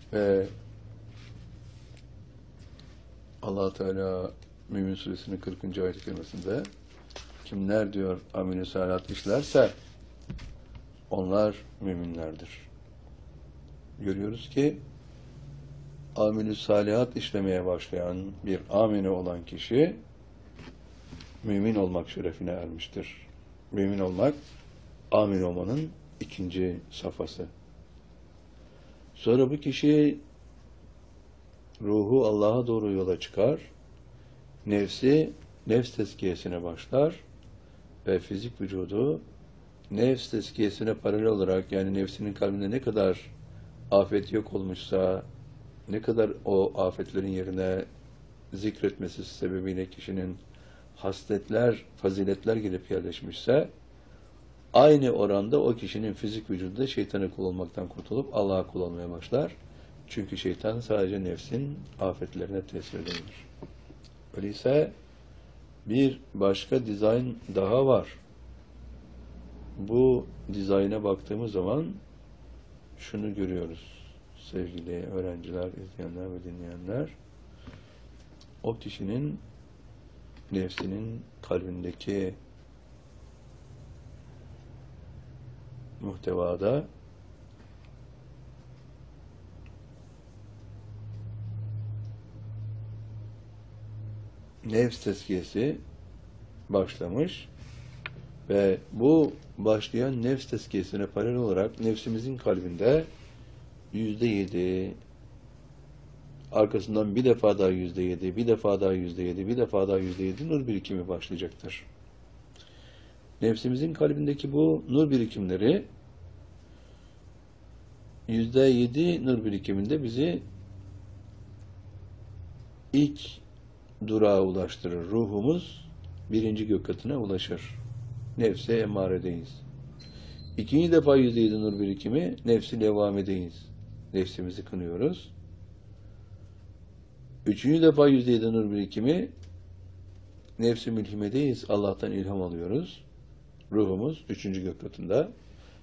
Ve Allah Teala Mümin Suresinin 40. ayet-i kerimesinde kimler diyor amel-i salihat işlerse onlar müminlerdir. Görüyoruz ki amel-i salihat işlemeye başlayan bir amine olan kişi mümin olmak şerefine ermiştir. Mümin olmak amin olmanın ikinci safhası. Sonra bu kişi ruhu Allah'a doğru yola çıkar, nefs tezkiyesine başlar ve fizik vücudu nefs tezkiyesine paralel olarak, yani nefsinin kalbinde ne kadar afet yok olmuşsa, ne kadar o afetlerin yerine zikretmesi sebebiyle kişinin hasletler, faziletler gelip yerleşmişse, aynı oranda o kişinin fizik vücudu da şeytana kul olmaktan kurtulup Allah'a kul olmaya başlar. Çünkü şeytan sadece nefsin afetlerine tesir edilir. Öyleyse bir başka dizayn daha var. Bu dizayna baktığımız zaman şunu görüyoruz sevgili öğrenciler, izleyenler ve dinleyenler. O kişinin nefsinin kalbindeki muhtevada nefs tezkiyesi başlamış ve bu başlayan nefs tezkiyesine paralel olarak nefsimizin kalbinde %7, arkasından bir defa daha %7, bir defa daha %7, bir defa daha %7 nur birikimi başlayacaktır. Nefsimizin kalbindeki bu nur birikimleri %7 nur birikiminde bizi ilk durağa ulaştırır. Ruhumuz birinci gök katına ulaşır. Nefse emaredeyiz. İkinci defa %7 nur birikimi nefsi levamedeyiz. Nefsimizi kınıyoruz. Üçüncü defa %7 nur birikimi nefsi mülhimedeyiz. Allah'tan ilham alıyoruz. Ruhumuz üçüncü gök katında.